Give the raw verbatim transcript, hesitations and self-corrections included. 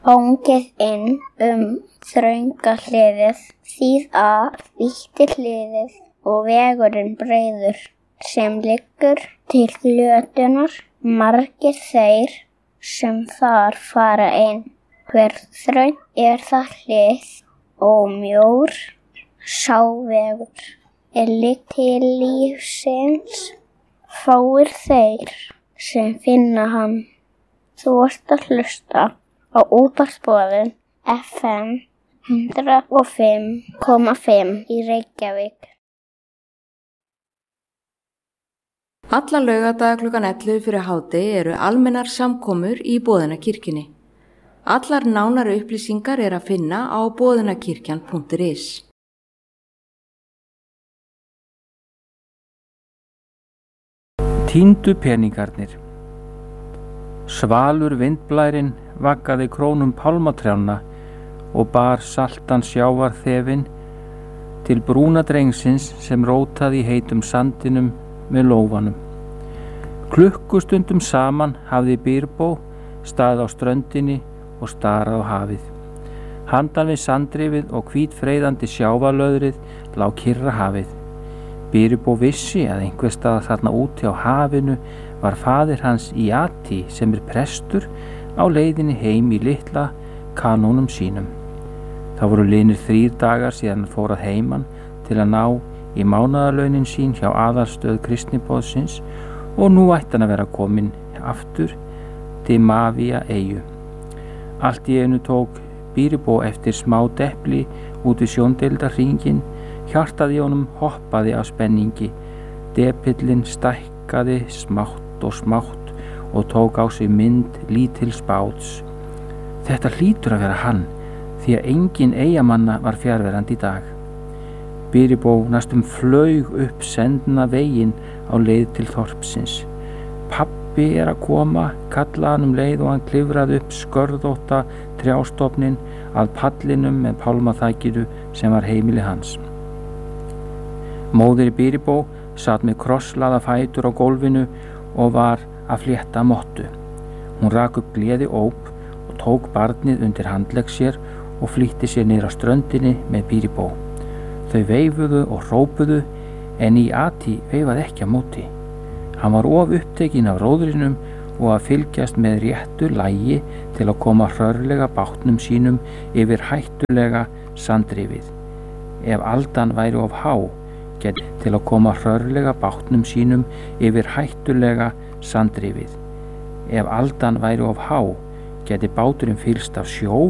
Bóngið inn um þrönga hliðið, þýð að vítti hliðið og vegurinn breiður sem liggur til glötunar, margir þeir sem þar fara inn. Hver þröng er það hlið og mjór sá vegur er ligg til lífsins, fáir þeir sem finna hann. Þú ert að hlusta á útvarpsboðun F M hundrað og fimm komma fimm í Reykjavík. Alla laugardaga klukkan ellefu fyrir hádegi eru almennar samkomur í Boðunarkirkjunni. Allar nánari upplýsingar er að finna á boðunarkirkjan punktur is. Týndu peningarnir. Svalur vindblærinn vaggaði krónum pálmatrjánna og bar saltan sjávarþefinn til brúna drengsins sem rótaði í heitum sandinum með lófanum. Klukkustundum saman hafði Bírbó staðið á ströndinni og starað á hafið. Handan við sandrifið og hvítfreyðandi sjávarlöðrið lá kyrra hafið. Bírbó vissi að einhvers staðar þarna úti á hafinu var faðir hans Iati sem er prestur á leiðinni heim í litla kanónum sínum. Það voru liðnir þrír dagar síðan hann fór að heiman til að ná í mánaðarlaunin sín hjá aðalstöð kristniboðsins og nú ætti hann að vera kominn aftur til Mavia eyju. Allt í einu tók Bírbó eftir smá depli út við sjóndeildarhringinn, hjartað í honum hoppaði af spenningi, depillinn stækkaði smátt og smátt og tók á sig mynd lítils báts. Þetta hlýtur að vera hann, því að engin eyjamanna var fjarverandi í dag. Bírbó næstum flaug upp sendna veginn á leið til þorpsins. Pabbi er að koma, kallaði hann um leið og hann klifraði upp skörðótta trjástofnin að pallinum með pálmaþakinu sem var heimili hans. Móðir Bírbó sat með krosslaða fætur á gólfinu og var að flétta mottu. Hún rak upp gleði óp og tók barnið undir handlegg sér og flýtti sér niður á ströndinni með Bírbó. Þau veifuðu og hrópuðu en Iati veifaði ekki á móti. Hann var of upptekinn af róðrinum og að fylgjast með réttu lagi til að koma hrörlega bátnum sínum yfir hættulega sandrifið. Ef aldan væri of há, geti til að koma hrörlega bátnum sínum yfir hættulega sandrifið. Ef aldan væri of há, geti báturinn fyllst af sjó